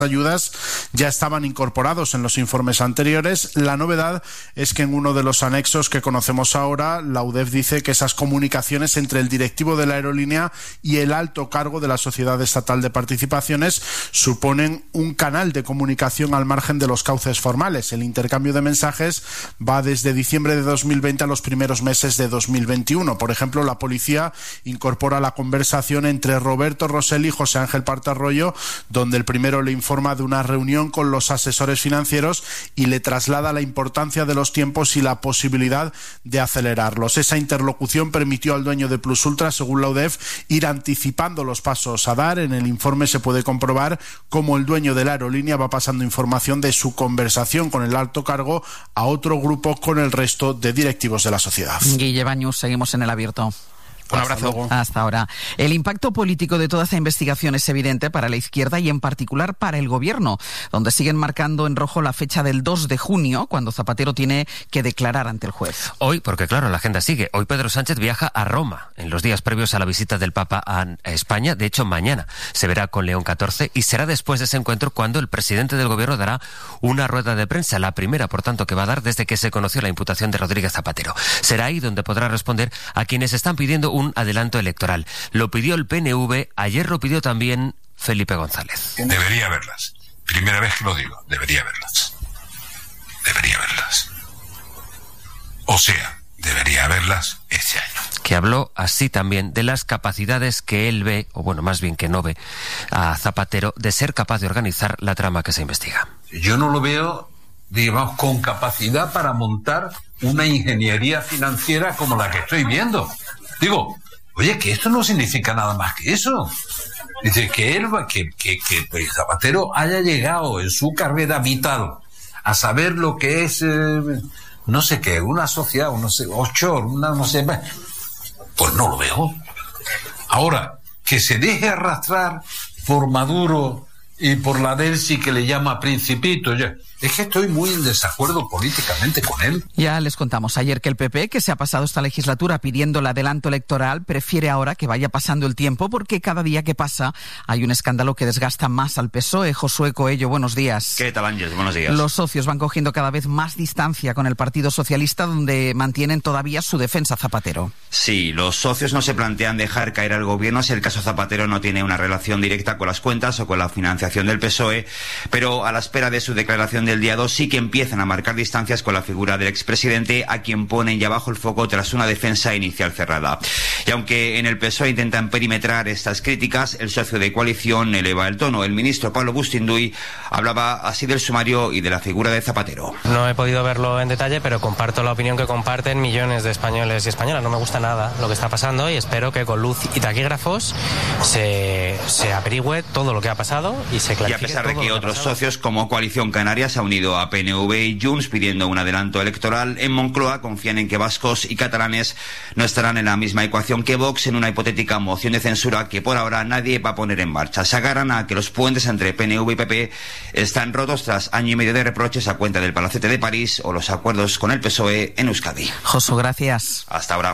ayudas ya estaban incorporados en los informes anteriores. La novedad es que en uno de los anexos que conocemos ahora, la UDEF dice que esas comunicaciones entre el directivo de la aerolínea y el alto cargo de la Sociedad Estatal de Participaciones suponen un canal de comunicación al margen de los cauces formales. El intercambio de mensajes va desde diciembre de 2020 a los primeros meses de 2021. Por ejemplo, la policía incorpora la conversación entre Roberto Rosell y José Ángel Partarroyo, donde el primero le informa de una reunión con los asesores financieros y le traslada la importancia de los tiempos y la posibilidad de acelerarlos. Esa interlocución permitió al dueño de Plus Ultra, según la UDEF, ir anticipando los pasos a dar. En el informe se puede comprobar cómo el dueño de la aerolínea va pasando información de su conversación con el alto cargo a otro grupo con el resto de directivos de la sociedad. Guille Baños, seguimos en El Abierto. Un abrazo. Hasta ahora. El impacto político de toda esta investigación es evidente para la izquierda y en particular para el gobierno, donde siguen marcando en rojo la fecha del 2 de junio, cuando Zapatero tiene que declarar ante el juez. Hoy, porque claro, la agenda sigue. Hoy Pedro Sánchez viaja a Roma en los días previos a la visita del Papa a España. De hecho, mañana se verá con León XIV y será después de ese encuentro cuando el presidente del gobierno dará una rueda de prensa, la primera, por tanto, que va a dar desde que se conoció la imputación de Rodríguez Zapatero. Será ahí donde podrá responder a quienes están pidiendo un adelanto electoral. Lo pidió el PNV, ayer lo pidió también Felipe González. Debería verlas. Primera vez que lo digo, debería verlas. Debería verlas. O sea, debería verlas este año. Que habló así también de las capacidades que él ve, o bueno, más bien que no ve, a Zapatero de ser capaz de organizar la trama que se investiga. Yo no lo veo, digamos, con capacidad para montar una ingeniería financiera como la que estoy viendo. Digo, oye, que esto no significa nada más que eso. Dice que él, que Zapatero haya llegado en su carrera vital a saber lo que es, no sé qué, una sociedad, no sé, offshore, no sé, pues no lo veo. Ahora, que se deje arrastrar por Maduro y por la Delsi, que le llama Principito, ya. Es que estoy muy en desacuerdo políticamente con él. Ya les contamos ayer que el PP, que se ha pasado esta legislatura pidiendo el adelanto electoral, prefiere ahora que vaya pasando el tiempo porque cada día que pasa hay un escándalo que desgasta más al PSOE. Josué Coello, buenos días. ¿Qué tal, Ángeles? Buenos días. Los socios van cogiendo cada vez más distancia con el Partido Socialista, donde mantienen todavía su defensa Zapatero. Sí, los socios no se plantean dejar caer al gobierno si el caso Zapatero no tiene una relación directa con las cuentas o con la financiación del PSOE, pero a la espera de su declaración del día 2 sí que empiezan a marcar distancias con la figura del expresidente, a quien ponen ya bajo el foco tras una defensa inicial cerrada. Y aunque en el PSOE intentan perimetrar estas críticas, el socio de coalición eleva el tono. El ministro Pablo Bustinduy hablaba así del sumario y de la figura de Zapatero. No he podido verlo en detalle, pero comparto la opinión que comparten millones de españoles y españolas. No me gusta nada lo que está pasando y espero que con luz y taquígrafos se averigüe todo lo que ha pasado y se clarifique. Y a pesar de que otros socios como Coalición Canaria se ha unido a PNV y Junts pidiendo un adelanto electoral, en Moncloa confían en que vascos y catalanes no estarán en la misma ecuación que Vox en una hipotética moción de censura que por ahora nadie va a poner en marcha. Se agarran a que los puentes entre PNV y PP están rotos tras año y medio de reproches a cuenta del Palacete de París o los acuerdos con el PSOE en Euskadi. Josu, gracias. Hasta ahora.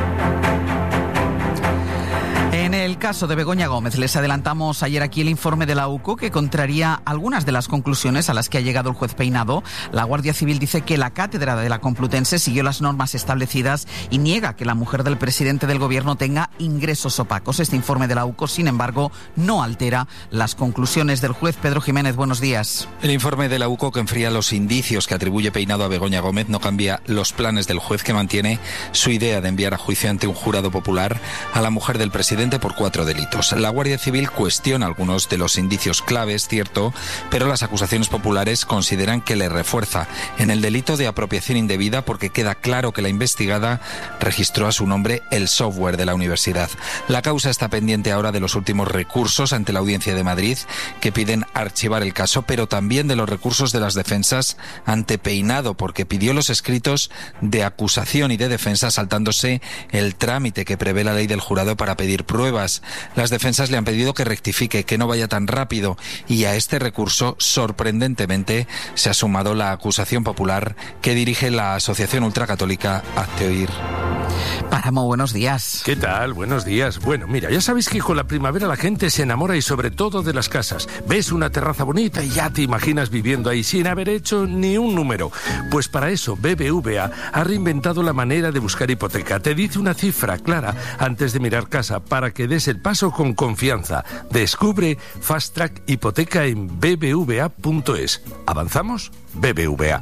En el caso de Begoña Gómez, les adelantamos ayer aquí el informe de la UCO que contraría algunas de las conclusiones a las que ha llegado el juez Peinado. La Guardia Civil dice que la cátedra de la Complutense siguió las normas establecidas y niega que la mujer del presidente del gobierno tenga ingresos opacos. Este informe de la UCO, sin embargo, no altera las conclusiones del juez. Pedro Jiménez, buenos días. El informe de la UCO, que enfría los indicios que atribuye Peinado a Begoña Gómez, no cambia los planes del juez, que mantiene su idea de enviar a juicio ante un jurado popular a la mujer del presidente por 4 delitos. La Guardia Civil cuestiona algunos de los indicios claves, cierto, pero las acusaciones populares consideran que le refuerza en el delito de apropiación indebida porque queda claro que la investigada registró a su nombre el software de la universidad. La causa está pendiente ahora de los últimos recursos ante la Audiencia de Madrid, que piden archivar el caso, pero también de los recursos de las defensas ante Peinado, porque pidió los escritos de acusación y de defensa saltándose el trámite que prevé la ley del jurado para pedir pruebas. Las defensas le han pedido que rectifique, que no vaya tan rápido, y a este recurso, sorprendentemente, se ha sumado la acusación popular que dirige la Asociación Ultracatólica Hazte Oír. Páramo, buenos días. ¿Qué tal? Buenos días. Bueno, mira, ya sabéis que con la primavera la gente se enamora y sobre todo de las casas. Ves una terraza bonita y ya te imaginas viviendo ahí sin haber hecho ni un número. Pues para eso BBVA ha reinventado la manera de buscar hipoteca. Te dice una cifra clara antes de mirar casa para que des el paso con confianza. Descubre Fast Track Hipoteca en bbva.es. ¿Avanzamos? BBVA.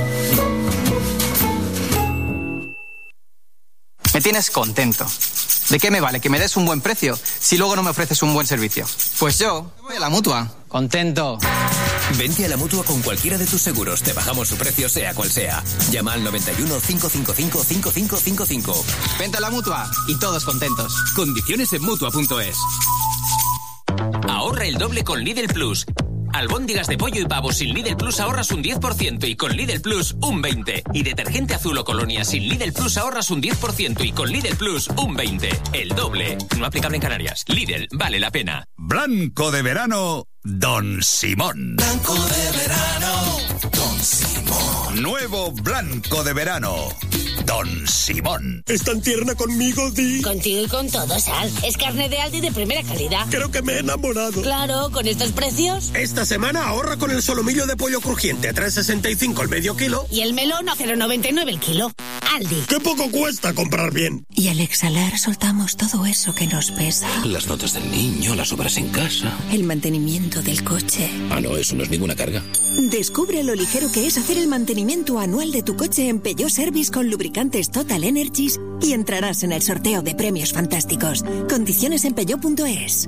Me tienes contento. ¿De qué me vale que me des un buen precio si luego no me ofreces un buen servicio? Pues yo voy a la Mutua. Contento. Vente a la Mutua con cualquiera de tus seguros. Te bajamos su precio sea cual sea. Llama al 91 555 5555. Vente a la Mutua y todos contentos. Condiciones en Mutua.es. Ahorra el doble con Lidl Plus. Albóndigas de pollo y pavo sin Lidl Plus ahorras un 10% y con Lidl Plus un 20%. Y detergente azul o colonia sin Lidl Plus ahorras un 10% y con Lidl Plus un 20%. El doble. No aplicable en Canarias. Lidl, vale la pena. Blanco de verano, Don Simón. Blanco de verano, Don Simón. Nuevo blanco de verano, Don Simón. ¿Es tan tierna conmigo, Di? Contigo y con todo, Sal. Es carne de Aldi de primera calidad. Creo que me he enamorado. Claro, con estos precios. Esta semana ahorra con el solomillo de pollo crujiente a 3,65 el medio kilo. Y el melón a 0,99 el kilo. Aldi. ¡Qué poco cuesta comprar bien! Y al exhalar soltamos todo eso que nos pesa. Las notas del niño, las obras en casa. El mantenimiento del coche. Ah, no, eso no es ninguna carga. Descubre lo ligero que es hacer el mantenimiento anual de tu coche en Peugeot Service con lubricantes Total Energies y entrarás en el sorteo de premios fantásticos. Condiciones en peugeot.es.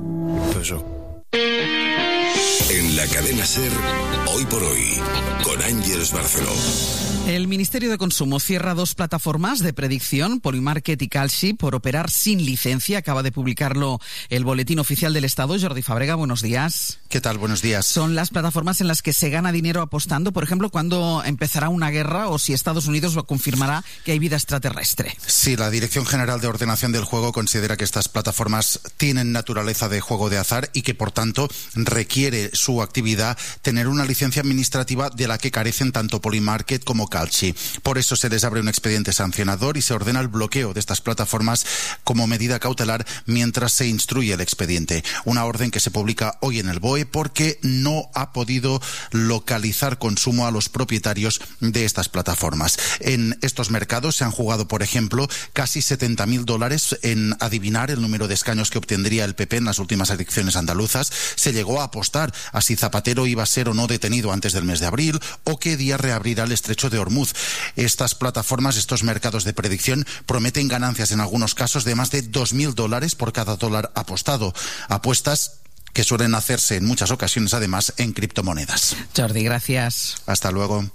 En la cadena SER, hoy por hoy, con Ángeles Barceló. El Ministerio de Consumo cierra 2 plataformas de predicción, Polymarket y Kalshi, por operar sin licencia. Acaba de publicarlo el Boletín Oficial del Estado. Jordi Fábrega, buenos días. ¿Qué tal? Buenos días. Son las plataformas en las que se gana dinero apostando, por ejemplo, cuando empezará una guerra o si Estados Unidos lo confirmará que hay vida extraterrestre. Sí, la Dirección General de Ordenación del Juego considera que estas plataformas tienen naturaleza de juego de azar y que, por tanto, requiere su actividad tener una licencia administrativa de la que carecen tanto Polymarket como Kalshi. Por eso se les abre un expediente sancionador y se ordena el bloqueo de estas plataformas como medida cautelar mientras se instruye el expediente. Una orden que se publica hoy en el BOE porque no ha podido localizar consumo a los propietarios de estas plataformas. En estos mercados se han jugado, por ejemplo, casi $70.000 en adivinar el número de escaños que obtendría el PP en las últimas elecciones andaluzas. Se llegó a apostar a si Zapatero iba a ser o no detenido antes del mes de abril o qué día reabrirá el estrecho de Hormuz. Estas plataformas, estos mercados de predicción, prometen ganancias en algunos casos de más de $2.000 por cada dólar apostado. Apuestas que suelen hacerse en muchas ocasiones, además, en criptomonedas. Jordi, gracias. Hasta luego.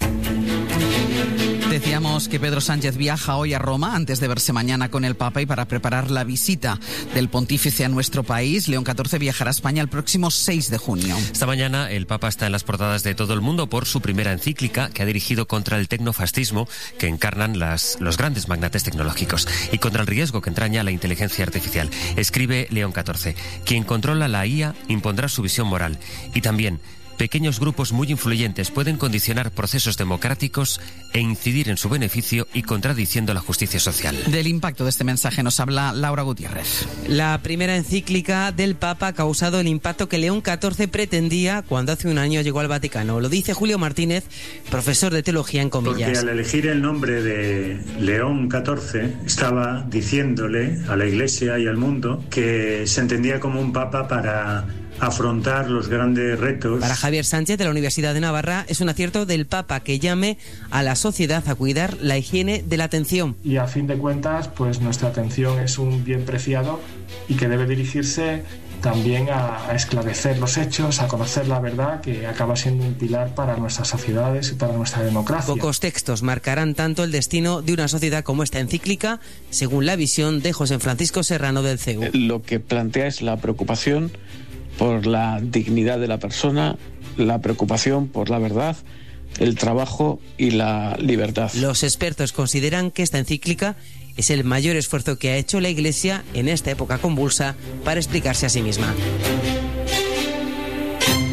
Decíamos que Pedro Sánchez viaja hoy a Roma antes de verse mañana con el Papa y para preparar la visita del pontífice a nuestro país. León XIV viajará a España el próximo 6 de junio. Esta mañana el Papa está en las portadas de todo el mundo por su primera encíclica que ha dirigido contra el tecnofascismo que encarnan los grandes magnates tecnológicos y contra el riesgo que entraña la inteligencia artificial. Escribe León XIV: quien controla la IA impondrá su visión moral y también pequeños grupos muy influyentes pueden condicionar procesos democráticos e incidir en su beneficio y contradiciendo la justicia social. Del impacto de este mensaje nos habla Laura Gutiérrez. La primera encíclica del Papa ha causado el impacto que León XIV pretendía cuando hace un año llegó al Vaticano. Lo dice Julio Martínez, profesor de teología en comillas. Porque al elegir el nombre de León XIV estaba diciéndole a la Iglesia y al mundo que se entendía como un papa para afrontar los grandes retos. Para Javier Sánchez, de la Universidad de Navarra, es un acierto del Papa que llame a la sociedad a cuidar la higiene de la atención. Y a fin de cuentas, pues nuestra atención es un bien preciado y que debe dirigirse también a esclarecer los hechos, a conocer la verdad, que acaba siendo un pilar para nuestras sociedades y para nuestra democracia. Pocos textos marcarán tanto el destino de una sociedad como esta encíclica, según la visión de José Francisco Serrano del CEU. Lo que plantea es la preocupación por la dignidad de la persona, la preocupación por la verdad, el trabajo y la libertad. Los expertos consideran que esta encíclica es el mayor esfuerzo que ha hecho la Iglesia en esta época convulsa para explicarse a sí misma.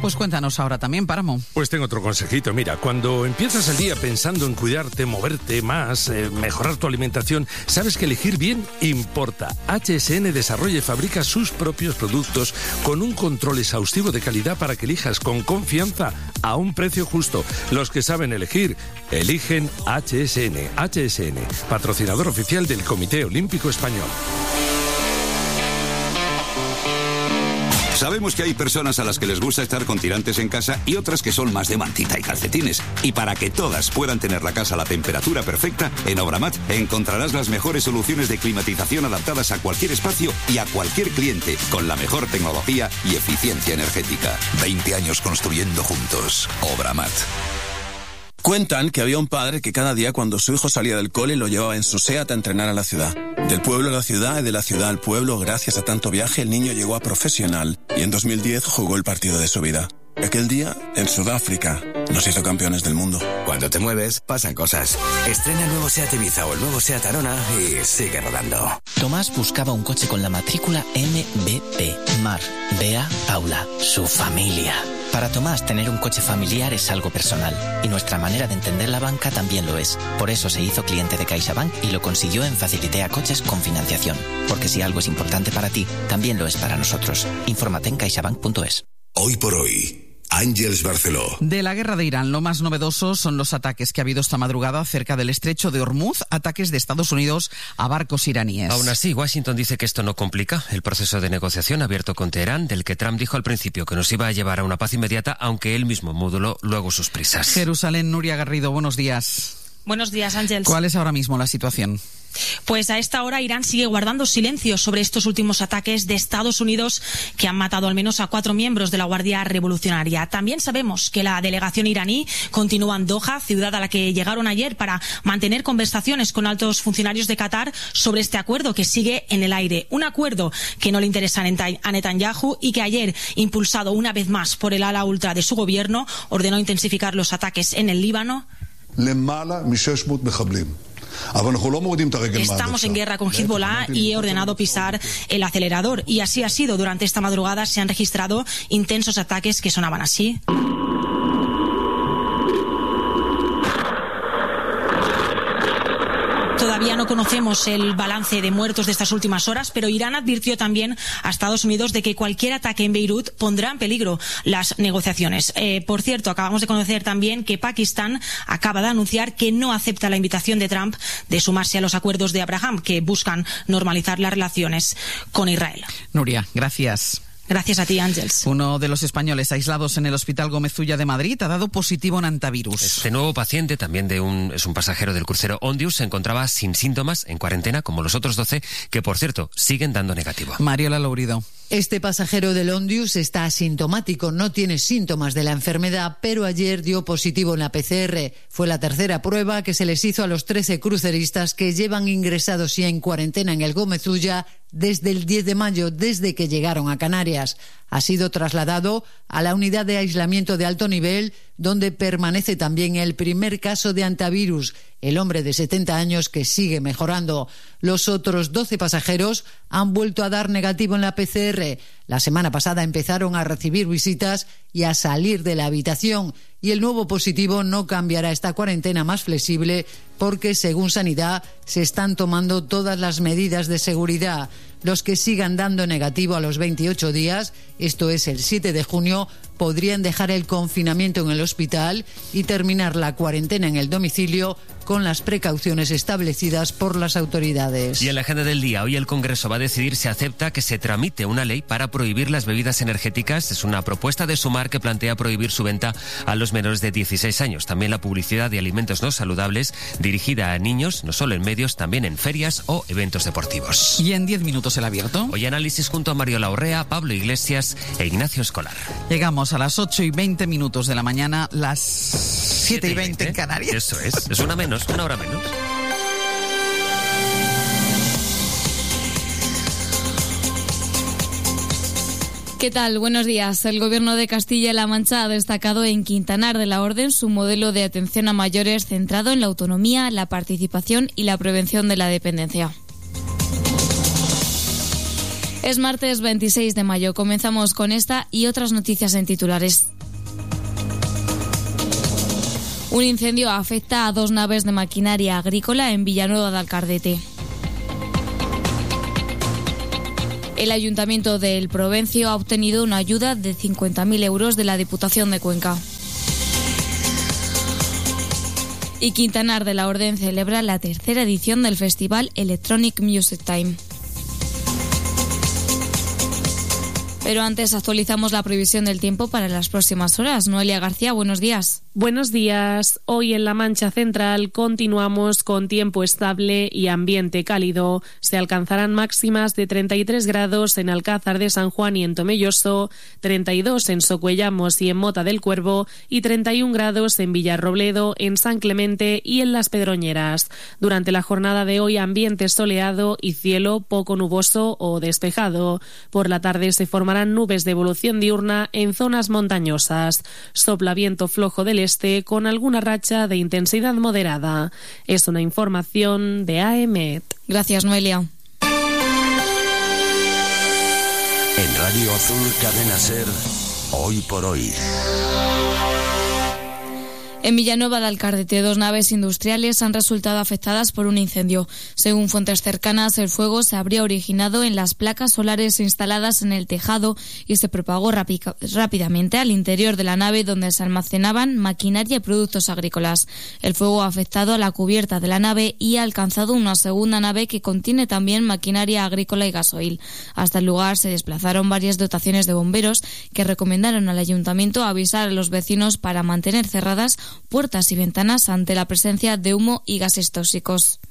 Pues cuéntanos ahora también, Páramo. Pues tengo otro consejito. Mira, cuando empiezas el día pensando en cuidarte, moverte más, mejorar tu alimentación, sabes que elegir bien importa. HSN desarrolla y fabrica sus propios productos con un control exhaustivo de calidad para que elijas con confianza a un precio justo. Los que saben elegir, eligen HSN. HSN, patrocinador oficial del Comité Olímpico Español. Sabemos que hay personas a las que les gusta estar con tirantes en casa y otras que son más de mantita y calcetines. Y para que todas puedan tener la casa a la temperatura perfecta, en Obramat encontrarás las mejores soluciones de climatización adaptadas a cualquier espacio y a cualquier cliente, con la mejor tecnología y eficiencia energética. 20 años construyendo juntos. Obramat. Cuentan que había un padre que cada día cuando su hijo salía del cole lo llevaba en su SEAT a entrenar a la ciudad. Del pueblo a la ciudad y de la ciudad al pueblo, gracias a tanto viaje, el niño llegó a profesional y en 2010 jugó el partido de su vida. Aquel día, en Sudáfrica, nos hizo campeones del mundo. Cuando te mueves, pasan cosas. Estrena el nuevo SEAT Ibiza o el nuevo SEAT Arona y sigue rodando. Tomás buscaba un coche con la matrícula MBP. Mar, Bea, Paula, su familia. Para Tomás, tener un coche familiar es algo personal, y nuestra manera de entender la banca también lo es. Por eso se hizo cliente de CaixaBank y lo consiguió en Facilitea Coches con financiación. Porque si algo es importante para ti, también lo es para nosotros. Infórmate en caixabank.es. Hoy por hoy, Àngels Barceló. De la guerra de Irán, lo más novedoso son los ataques que ha habido esta madrugada cerca del estrecho de Hormuz, ataques de Estados Unidos a barcos iraníes. Aún así, Washington dice que esto no complica el proceso de negociación abierto con Teherán, del que Trump dijo al principio que nos iba a llevar a una paz inmediata, aunque él mismo moduló luego sus prisas. Jerusalén, Nuria Garrido, buenos días. Buenos días, Àngels. ¿Cuál es ahora mismo la situación? Pues a esta hora Irán sigue guardando silencio sobre estos últimos ataques de Estados Unidos que han matado al menos a 4 miembros de la Guardia Revolucionaria. También sabemos que la delegación iraní continúa en Doha, ciudad a la que llegaron ayer para mantener conversaciones con altos funcionarios de Qatar sobre este acuerdo que sigue en el aire. Un acuerdo que no le interesa a Netanyahu y que ayer, impulsado una vez más por el ala ultra de su gobierno, ordenó intensificar los ataques en el Líbano. Estamos en guerra con Hezbollah y he ordenado pisar el acelerador. Y así ha sido. Durante esta madrugada se han registrado intensos ataques que sonaban así. Todavía no conocemos el balance de muertos de estas últimas horas, pero Irán advirtió también a Estados Unidos de que cualquier ataque en Beirut pondrá en peligro las negociaciones. Por cierto, acabamos de conocer también que Pakistán acaba de anunciar que no acepta la invitación de Trump de sumarse a los acuerdos de Abraham, que buscan normalizar las relaciones con Israel. Nuria, gracias. Gracias a ti, Àngels. Uno de los españoles aislados en el Hospital Gómez Ulla de Madrid ha dado positivo en antivirus. Este nuevo paciente, también es un pasajero del crucero Ondius, se encontraba sin síntomas, en cuarentena, como los otros 12, que por cierto, siguen dando negativo. Mariola Lourido. Este pasajero del Ondius está asintomático, no tiene síntomas de la enfermedad, pero ayer dio positivo en la PCR. Fue la tercera prueba que se les hizo a los 13 cruceristas que llevan ingresados y en cuarentena en el Gómez Ulla desde el 10 de mayo, desde que llegaron a Canarias. Ha sido trasladado a la unidad de aislamiento de alto nivel, donde permanece también el primer caso de antivirus, el hombre de 70 años que sigue mejorando. Los otros 12 pasajeros han vuelto a dar negativo en la PCR. La semana pasada empezaron a recibir visitas y a salir de la habitación. Y el nuevo positivo no cambiará esta cuarentena más flexible porque, según Sanidad, se están tomando todas las medidas de seguridad. Los que sigan dando negativo a los 28 días, esto es el 7 de junio, podrían dejar el confinamiento en el hospital y terminar la cuarentena en el domicilio con las precauciones establecidas por las autoridades. Y en la agenda del día, hoy el Congreso va a decidir si acepta que se tramite una ley para prohibir las bebidas energéticas. Es una propuesta de Sumar que plantea prohibir su venta a los menores de 16 años. También la publicidad de alimentos no saludables dirigida a niños, no solo en medios, también en ferias o eventos deportivos. Y en 10 minutos el abierto. Hoy análisis junto a Mariola Urrea, Pablo Iglesias e Ignacio Escolar. Llegamos a las 8:20 de la mañana, las 7:20 en Canarias. Eso es una menos, una hora menos. ¿Qué tal? Buenos días. El Gobierno de Castilla-La Mancha ha destacado en Quintanar de la Orden su modelo de atención a mayores centrado en la autonomía, la participación y la prevención de la dependencia. Es martes 26 de mayo. Comenzamos con esta y otras noticias en titulares. Un incendio afecta a 2 naves de maquinaria agrícola en Villanueva de Alcardete. El Ayuntamiento del Provencio ha obtenido una ayuda de 50.000 euros de la Diputación de Cuenca. Y Quintanar de la Orden celebra la 3ª edición del festival Electronic Music Time. Pero antes actualizamos la previsión del tiempo para las próximas horas. Noelia García, buenos días. Buenos días. Hoy en la Mancha Central continuamos con tiempo estable y ambiente cálido. Se alcanzarán máximas de 33 grados en Alcázar de San Juan y en Tomelloso, 32 en Socuellamos y en Mota del Cuervo y 31 grados en Villarrobledo, en San Clemente y en Las Pedroñeras. Durante la jornada de hoy, ambiente soleado y cielo poco nuboso o despejado. Por la tarde se formarán nubes de evolución diurna en zonas montañosas. Sopla viento flojo del este con alguna racha de intensidad moderada. Es una información de AEMET. Gracias, Noelia. En Radio Azul Cadena Ser, hoy por hoy. En Villanueva de Alcardete, 2 naves industriales han resultado afectadas por un incendio. Según fuentes cercanas, el fuego se habría originado en las placas solares instaladas en el tejado y se propagó rápidamente al interior de la nave donde se almacenaban maquinaria y productos agrícolas. El fuego ha afectado a la cubierta de la nave y ha alcanzado una segunda nave que contiene también maquinaria agrícola y gasoil. Hasta el lugar se desplazaron varias dotaciones de bomberos que recomendaron al ayuntamiento avisar a los vecinos para mantener cerradas puertas y ventanas ante la presencia de humo y gases tóxicos.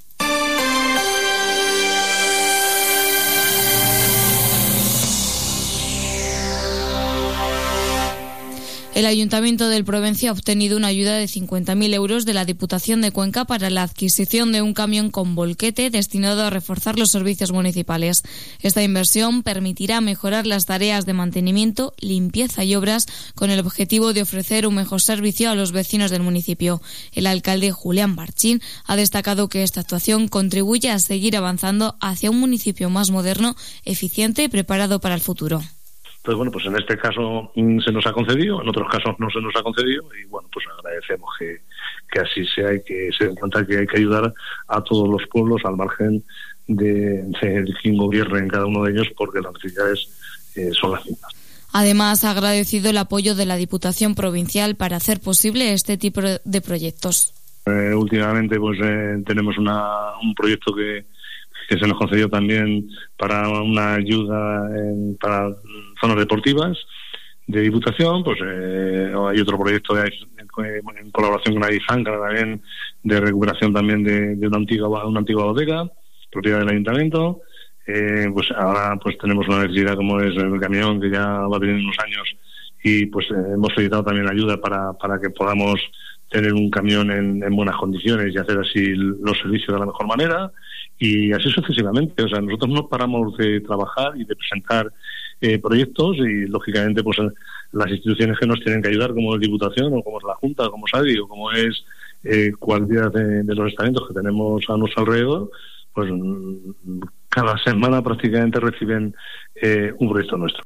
El Ayuntamiento del Provencio ha obtenido una ayuda de 50.000 euros de la Diputación de Cuenca para la adquisición de un camión con volquete destinado a reforzar los servicios municipales. Esta inversión permitirá mejorar las tareas de mantenimiento, limpieza y obras con el objetivo de ofrecer un mejor servicio a los vecinos del municipio. El alcalde Julián Barchín ha destacado que esta actuación contribuye a seguir avanzando hacia un municipio más moderno, eficiente y preparado para el futuro. Entonces, bueno, pues en este caso se nos ha concedido, en otros casos no se nos ha concedido y, bueno, pues agradecemos que así sea y que se den cuenta que hay que ayudar a todos los pueblos al margen de quien gobierne en cada uno de ellos porque las necesidades son las mismas. Además, ha agradecido el apoyo de la Diputación Provincial para hacer posible este tipo de proyectos. Últimamente pues tenemos un proyecto que se nos concedió también para una ayuda para zonas deportivas de Diputación. Pues hay otro proyecto en colaboración con Aizanca también de recuperación también de una antigua bodega, propiedad del Ayuntamiento. Pues ahora pues tenemos una necesidad como es el camión que ya va a tener unos años y pues hemos solicitado también ayuda para que podamos tener un camión en buenas condiciones y hacer así los servicios de la mejor manera y así sucesivamente. O sea, nosotros no paramos de trabajar y de presentar proyectos y lógicamente pues las instituciones que nos tienen que ayudar como es Diputación o como es la Junta, como SADI o como es cualquiera de los estamentos que tenemos a nuestro alrededor, pues cada semana prácticamente reciben un proyecto nuestro.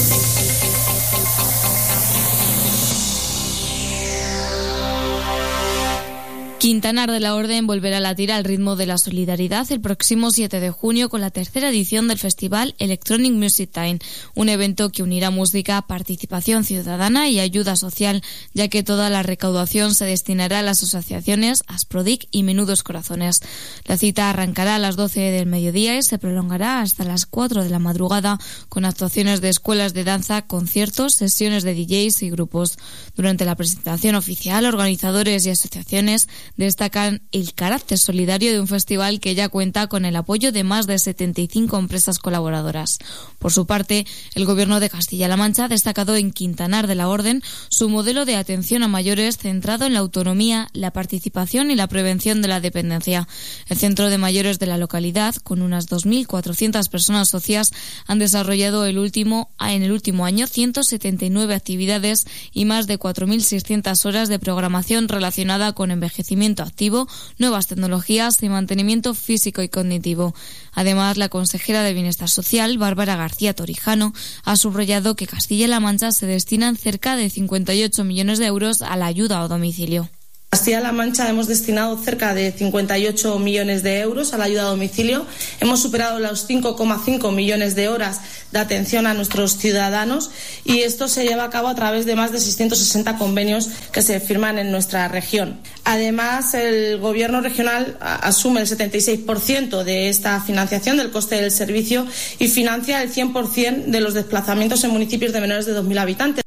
Quintanar de la Orden volverá a latir al ritmo de la solidaridad el próximo 7 de junio con la 3ª edición del festival Electronic Music Time, un evento que unirá música, participación ciudadana y ayuda social, ya que toda la recaudación se destinará a las asociaciones Asprodic y Menudos Corazones. La cita arrancará a las 12 del mediodía y se prolongará hasta las 4 de la madrugada con actuaciones de escuelas de danza, conciertos, sesiones de DJs y grupos. Durante la presentación oficial, organizadores y asociaciones destacan el carácter solidario de un festival que ya cuenta con el apoyo de más de 75 empresas colaboradoras. Por su parte, el Gobierno de Castilla-La Mancha ha destacado en Quintanar de la Orden su modelo de atención a mayores centrado en la autonomía, la participación y la prevención de la dependencia. El Centro de Mayores de la localidad, con unas 2.400 personas socias, han desarrollado en el último año 179 actividades y más de 4.600 horas de programación relacionada con envejecimiento activo, nuevas tecnologías y mantenimiento físico y cognitivo. Además, la consejera de Bienestar Social, Bárbara García Torijano, ha subrayado que Castilla-La Mancha se destinan cerca de 58 millones de euros a la ayuda a domicilio. Castilla-La Mancha hemos destinado cerca de 58 millones de euros a la ayuda a domicilio. Hemos superado los 5,5 millones de horas de atención a nuestros ciudadanos y esto se lleva a cabo a través de más de 660 convenios que se firman en nuestra región. Además, el Gobierno regional asume el 76% de esta financiación del coste del servicio y financia el 100% de los desplazamientos en municipios de menores de 2.000 habitantes.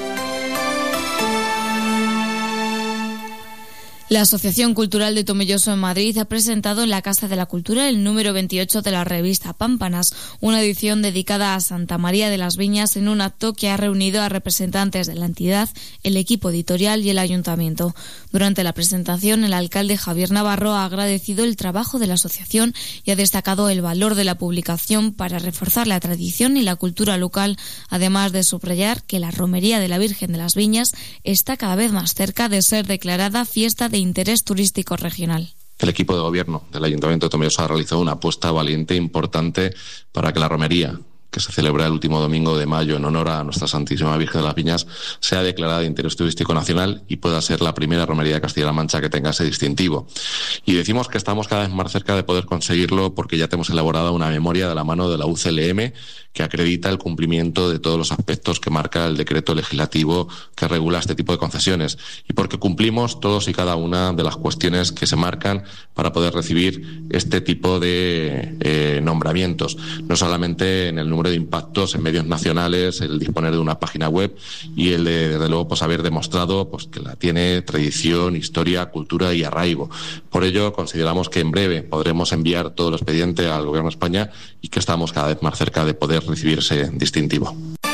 La Asociación Cultural de Tomelloso en Madrid ha presentado en la Casa de la Cultura el número 28 de la revista Pámpanas, una edición dedicada a Santa María de las Viñas en un acto que ha reunido a representantes de la entidad, el equipo editorial y el ayuntamiento. Durante la presentación, el alcalde Javier Navarro ha agradecido el trabajo de la asociación y ha destacado el valor de la publicación para reforzar la tradición y la cultura local, además de subrayar que la Romería de la Virgen de las Viñas está cada vez más cerca de ser declarada fiesta de interés turístico regional. El equipo de gobierno del Ayuntamiento de Tomelloso ha realizado una apuesta valiente e importante para que la romería, que se celebra el último domingo de mayo en honor a Nuestra Santísima Virgen de las Viñas, sea declarada de interés turístico nacional y pueda ser la primera romería de Castilla-La Mancha que tenga ese distintivo. Y decimos que estamos cada vez más cerca de poder conseguirlo porque ya tenemos elaborada una memoria de la mano de la UCLM que acredita el cumplimiento de todos los aspectos que marca el decreto legislativo que regula este tipo de concesiones y porque cumplimos todos y cada una de las cuestiones que se marcan para poder recibir este tipo de nombramientos, no solamente en el número de impactos en medios nacionales, el disponer de una página web y el de, desde luego, pues haber demostrado pues que la tiene tradición, historia, cultura y arraigo. Por ello, consideramos que en breve podremos enviar todo el expediente al Gobierno de España y que estamos cada vez más cerca de poder recibir ese distintivo.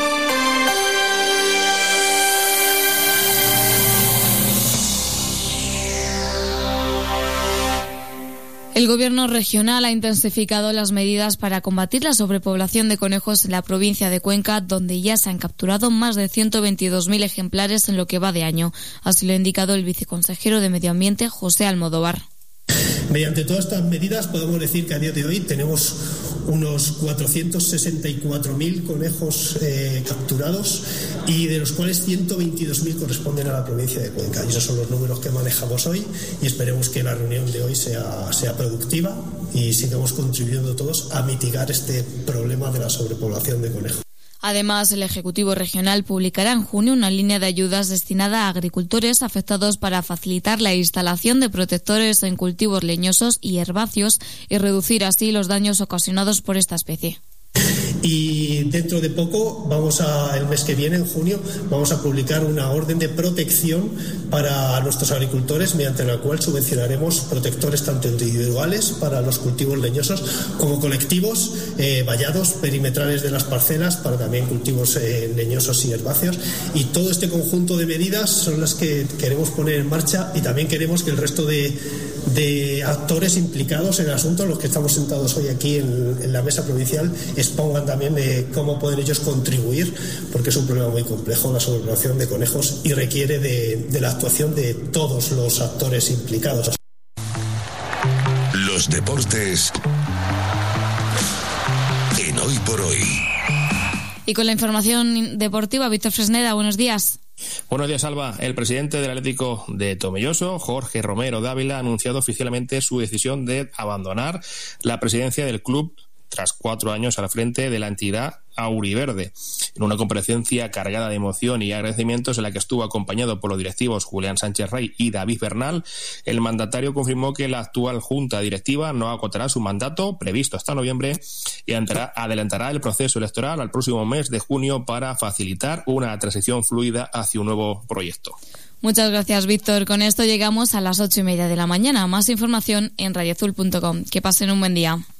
El Gobierno regional ha intensificado las medidas para combatir la sobrepoblación de conejos en la provincia de Cuenca, donde ya se han capturado más de 122.000 ejemplares en lo que va de año. Así lo ha indicado el viceconsejero de Medio Ambiente, José Almodóvar. Mediante todas estas medidas podemos decir que a día de hoy tenemos unos 464.000 conejos capturados y de los cuales 122.000 corresponden a la provincia de Cuenca. Y esos son los números que manejamos hoy y esperemos que la reunión de hoy sea productiva y sigamos contribuyendo todos a mitigar este problema de la sobrepoblación de conejos. Además, el Ejecutivo Regional publicará en junio una línea de ayudas destinada a agricultores afectados para facilitar la instalación de protectores en cultivos leñosos y herbáceos y reducir así los daños ocasionados por esta especie. Y dentro de poco, el mes que viene, en junio, vamos a publicar una orden de protección para nuestros agricultores, mediante la cual subvencionaremos protectores tanto individuales para los cultivos leñosos como colectivos, vallados perimetrales de las parcelas para también cultivos leñosos y herbáceos. Y todo este conjunto de medidas son las que queremos poner en marcha y también queremos que el resto de actores implicados en el asunto, los que estamos sentados hoy aquí en la mesa provincial, expongan también de cómo pueden ellos contribuir, porque es un problema muy complejo la sobrepoblación de conejos y requiere de la actuación de todos los actores implicados. Los deportes en Hoy por Hoy. Y con la información deportiva, Víctor Fresneda, buenos días. Buenos días, Alba. El presidente del Atlético de Tomelloso, Jorge Romero Dávila, ha anunciado oficialmente su decisión de abandonar la presidencia del club tras 4 años al frente de la entidad auriverde. En una comparecencia cargada de emoción y agradecimientos en la que estuvo acompañado por los directivos Julián Sánchez Rey y David Bernal, el mandatario confirmó que la actual junta directiva no agotará su mandato, previsto hasta noviembre, y adelantará el proceso electoral al próximo mes de junio para facilitar una transición fluida hacia un nuevo proyecto. Muchas gracias, Víctor. Con esto llegamos a las 8:30 de la mañana. Más información en radioazul.com. Que pasen un buen día.